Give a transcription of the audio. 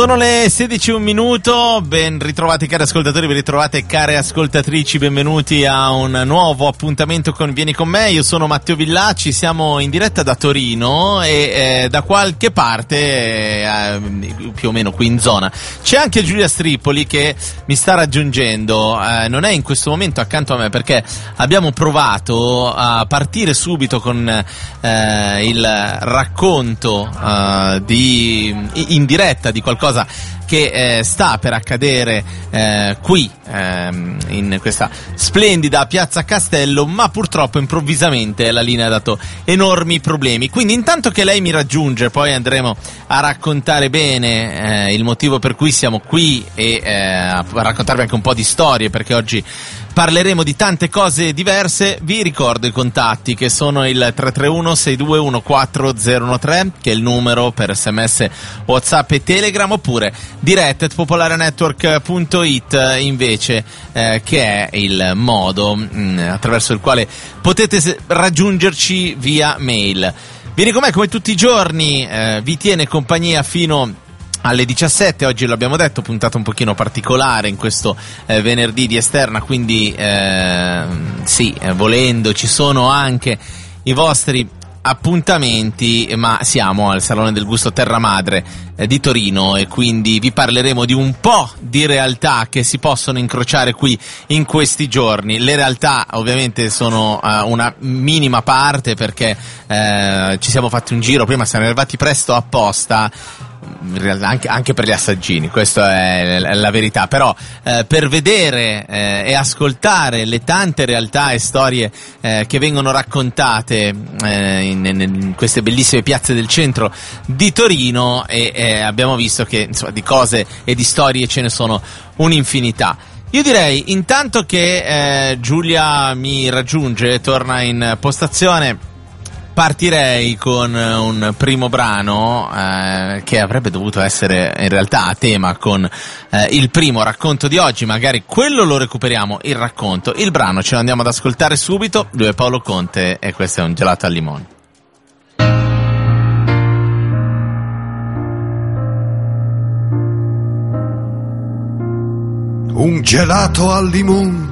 Sono le 16:01, ben ritrovati cari ascoltatori, ben ritrovate care ascoltatrici, benvenuti a un nuovo appuntamento con Vieni con me. Io sono Matteo Villacci, siamo in diretta da Torino e da qualche parte, più o meno qui in zona, c'è anche Giulia Stripoli che mi sta raggiungendo, non è in questo momento accanto a me perché abbiamo provato a partire subito con il racconto in diretta di qualcosa che sta per accadere qui in questa splendida piazza Castello, ma purtroppo improvvisamente la linea ha dato enormi problemi. Quindi intanto che lei mi raggiunge, poi andremo a raccontare bene il motivo per cui siamo qui e a raccontarvi anche un po' di storie, perché oggi parleremo di tante cose diverse. Vi ricordo i contatti che sono il 331-621-4013, che è il numero per SMS, WhatsApp e Telegram, oppure diretta@popolarenetwork.it invece, che è il modo attraverso il quale potete raggiungerci via mail. Vieni con me come tutti i giorni, vi tiene compagnia fino alle 17, oggi l'abbiamo detto, puntata un pochino particolare in questo venerdì di esterna, quindi volendo ci sono anche i vostri appuntamenti, ma siamo al Salone del Gusto Terra Madre di Torino e quindi vi parleremo di un po' di realtà che si possono incrociare qui in questi giorni. Le realtà ovviamente sono una minima parte, perché ci siamo fatti un giro prima, siamo arrivati presto apposta, anche per gli assaggini, questa è la verità, però per vedere e ascoltare le tante realtà e storie che vengono raccontate in queste bellissime piazze del centro di Torino, e abbiamo visto che insomma di cose e di storie ce ne sono un'infinità. Io direi, intanto che Giulia mi raggiunge, torna in postazione, partirei con un primo brano che avrebbe dovuto essere in realtà a tema con il primo racconto di oggi. Magari quello lo recuperiamo, il racconto. Il brano ce lo andiamo ad ascoltare subito. Lui è Paolo Conte e questo è Un gelato al limone. Un gelato al limone